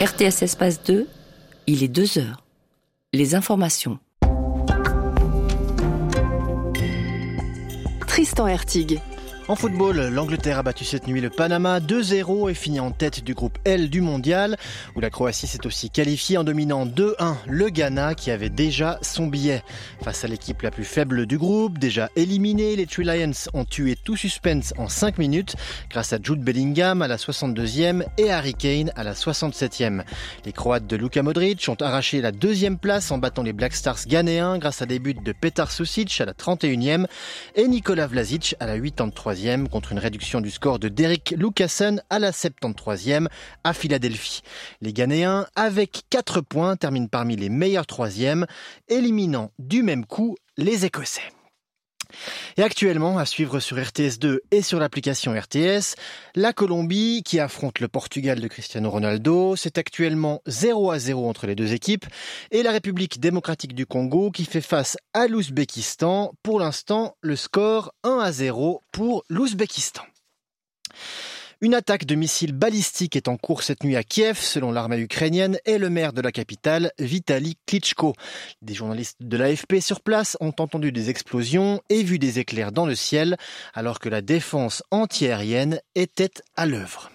RTS Espace 2, il est 2 heures. Les informations. Tristan Hertig. En football, l'Angleterre a battu cette nuit le Panama 2-0 et finit en tête du groupe L du mondial, où la Croatie s'est aussi qualifiée en dominant 2-1 le Ghana qui avait déjà son billet. Face à l'équipe la plus faible du groupe, déjà éliminée, les Three Lions ont tué tout suspense en 5 minutes grâce à Jude Bellingham à la 62e et Harry Kane à la 67e. Les Croates de Luka Modric ont arraché la 2e place en battant les Black Stars ghanéens grâce à des buts de Petar Susic à la 31e et Nikola Vlasic à la 83e. Contre une réduction du score de Derek Lucassen à la 73e à Philadelphie. Les Ghanéens, avec 4 points, terminent parmi les meilleurs 3e, éliminant du même coup les Écossais. Et actuellement, à suivre sur RTS2 et sur l'application RTS, la Colombie qui affronte le Portugal de Cristiano Ronaldo, c'est actuellement 0-0 entre les deux équipes, et la République démocratique du Congo qui fait face à l'Ouzbékistan. Pour l'instant, le score 1-0 pour l'Ouzbékistan. Une attaque de missiles balistiques est en cours cette nuit à Kiev, selon l'armée ukrainienne et le maire de la capitale, Vitali Klitschko. Des journalistes de l'AFP sur place ont entendu des explosions et vu des éclairs dans le ciel, alors que la défense antiaérienne était à l'œuvre.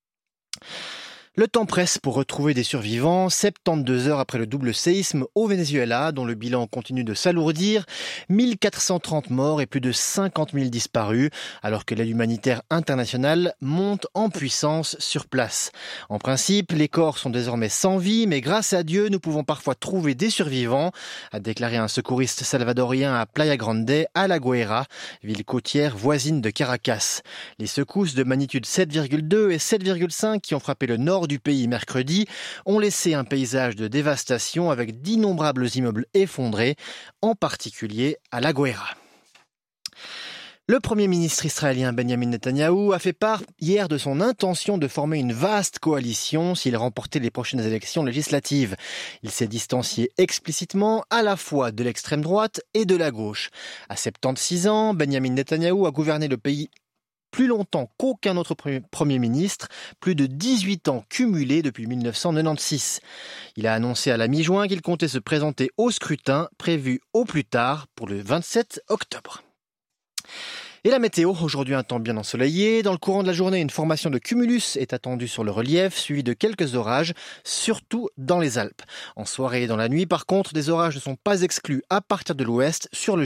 Le temps presse pour retrouver des survivants, 72 heures après le double séisme au Venezuela, dont le bilan continue de s'alourdir, 1430 morts et plus de 50 000 disparus, alors que l'aide humanitaire internationale monte en puissance sur place. En principe, les corps sont désormais sans vie, mais grâce à Dieu, nous pouvons parfois trouver des survivants, a déclaré un secouriste salvadorien à Playa Grande, à La Guaira, ville côtière voisine de Caracas. Les secousses de magnitude 7,2 et 7,5 qui ont frappé le nord du pays mercredi ont laissé un paysage de dévastation avec d'innombrables immeubles effondrés, en particulier à La Guaira. Le Premier ministre israélien Benjamin Netanyahou a fait part hier de son intention de former une vaste coalition s'il remportait les prochaines élections législatives. Il s'est distancié explicitement à la fois de l'extrême droite et de la gauche. À 76 ans, Benjamin Netanyahou a gouverné le pays plus longtemps qu'aucun autre Premier ministre, plus de 18 ans cumulés depuis 1996. Il a annoncé à la mi-juin qu'il comptait se présenter au scrutin prévu au plus tard pour le 27 octobre. Et la météo, aujourd'hui un temps bien ensoleillé. Dans le courant de la journée, une formation de cumulus est attendue sur le relief, suivie de quelques orages, surtout dans les Alpes. En soirée et dans la nuit, par contre, des orages ne sont pas exclus à partir de l'ouest sur le